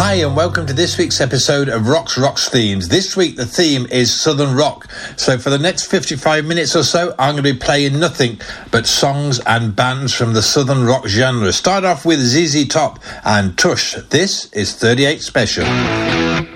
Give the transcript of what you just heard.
Hi and welcome to this week's episode of Rocks Themes. This week the theme is Southern Rock. So for the next 55 minutes or so, I'm going to be playing nothing but songs and bands from the Southern Rock genre. Start off with ZZ Top and Tush. This is 38 Special.